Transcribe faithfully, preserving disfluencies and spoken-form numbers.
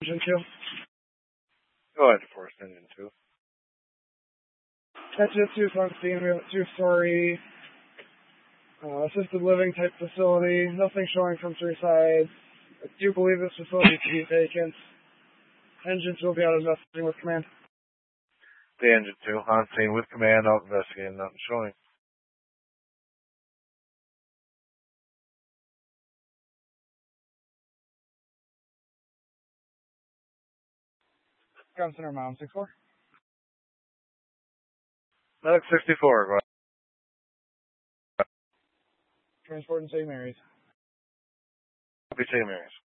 Engine two. Go ahead, Force Engine two. Engine two is on scene. We have a two-story uh, assisted living type facility. Nothing showing from three sides. I do believe this facility to be vacant. Engine two will be out investigating with command. The Engine two on scene with command, out investigating, nothing showing. Ground Center, Mom, six four. Medic sixty-four, go ahead. Transport in Saint Mary's. Copy, Saint Mary's.